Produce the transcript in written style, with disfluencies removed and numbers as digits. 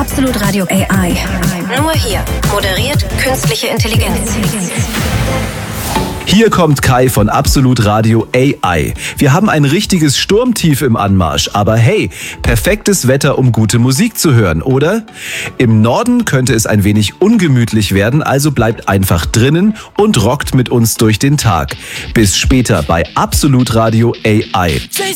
Absolut Radio AI. Nur hier moderiert künstliche Intelligenz. Hier kommt Kai von Absolut Radio AI. Wir haben ein richtiges Sturmtief im Anmarsch, aber hey, perfektes Wetter, um gute Musik zu hören, oder? Im Norden könnte es ein wenig ungemütlich werden, also bleibt einfach drinnen und rockt mit uns durch den Tag. Bis später bei Absolut Radio AI.